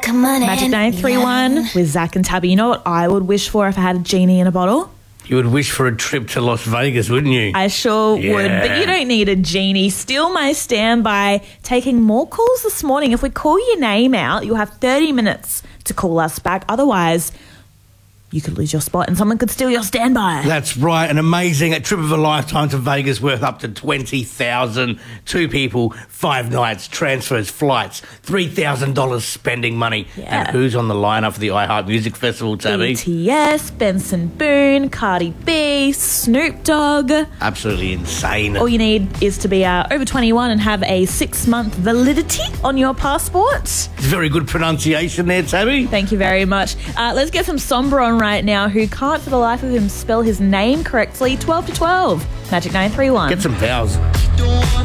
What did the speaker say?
Come on Magic in. 931 with Zach and Tabby. You know what I would wish for if I had a genie in a bottle? You would wish for a trip to Las Vegas, wouldn't you? I sure would, but you don't need a genie. Steal my standby. Taking more calls this morning. If we call your name out, you'll have 30 minutes to call us back. Otherwise, you could lose your spot and someone could steal your standby. That's right. An amazing trip of a lifetime to Vegas worth up to $20,000. 2 people, 5 nights, transfers, flights, $3,000 spending money. Yeah. And who's on the lineup for the iHeart Music Festival, Tabby? BTS, Benson Boone, Cardi B, Snoop Dogg. Absolutely insane. All you need is to be over 21 and have a 6-month validity on your passport. Very good pronunciation there, Tabby. Thank you very much. Let's get some Somber on right now, who can't for the life of him spell his name correctly. 12 to 12. Magic 931. Get some vowels.